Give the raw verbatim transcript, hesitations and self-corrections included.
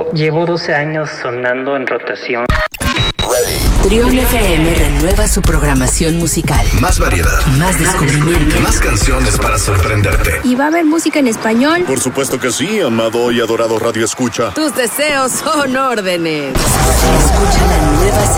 Llevo doce años sonando en rotación. Trión F M renueva su programación musical. Más variedad. Más descubrimiento. Más canciones para sorprenderte. ¿Y va a haber música en español? Por supuesto que sí, amado y adorado Radio Escucha. Tus deseos son órdenes. Escucha la nueva